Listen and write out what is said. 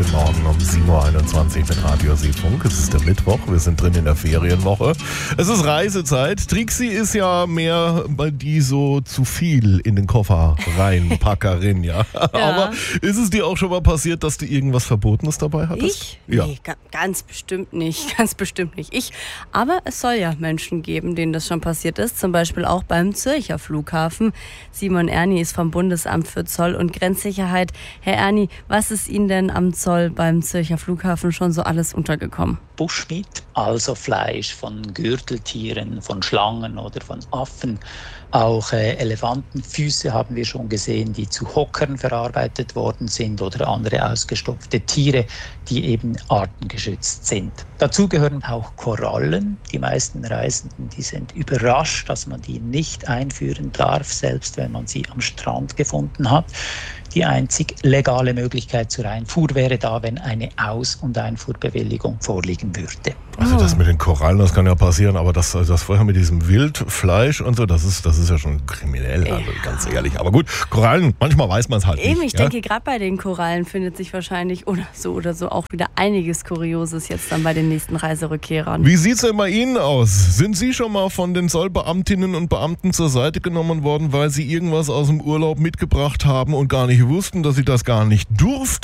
Guten Morgen um 7.21 Uhr mit Radio Seefunk. Es ist der Mittwoch, wir sind drin in der Ferienwoche. Es ist Reisezeit. Trixi ist ja mehr bei die so zu viel in den Koffer reinpackerin, ja. Aber ist es dir auch schon mal passiert, dass du irgendwas Verbotenes dabei hattest? Ich? Ja. Nee, ganz bestimmt nicht. Ganz bestimmt nicht ich. Aber es soll ja Menschen geben, denen das schon passiert ist. Zum Beispiel auch beim Zürcher Flughafen. Simon Erni ist vom Bundesamt für Zoll und Grenzsicherheit. Herr Erni, was ist Ihnen denn am Zoll beim Zürcher Flughafen schon so alles untergekommen? Bushmeat, also Fleisch von Gürteltieren, von Schlangen oder von Affen. Auch Elefantenfüße haben wir schon gesehen, die zu Hockern verarbeitet worden sind oder andere ausgestopfte Tiere, die eben artengeschützt sind. Dazu gehören auch Korallen. Die meisten Reisenden, die sind überrascht, dass man die nicht einführen darf, selbst wenn man sie am Strand gefunden hat. Die einzig legale Möglichkeit zur Einfuhr wäre da, wenn eine Aus- und Einfuhrbewilligung vorliegen würde. Also das mit den Korallen, das kann ja passieren, aber das vorher mit diesem Wildfleisch und so, das ist ja schon kriminell, also ganz ehrlich. Aber gut, Korallen, manchmal weiß man es halt nicht. Eben, ich denke, gerade bei den Korallen findet sich wahrscheinlich oder so auch wieder einiges Kurioses jetzt dann bei den nächsten Reiserückkehrern. Wie sieht's denn bei Ihnen aus? Sind Sie schon mal von den Zollbeamtinnen und Beamten zur Seite genommen worden, weil Sie irgendwas aus dem Urlaub mitgebracht haben und gar nicht wussten, dass Sie das gar nicht durften?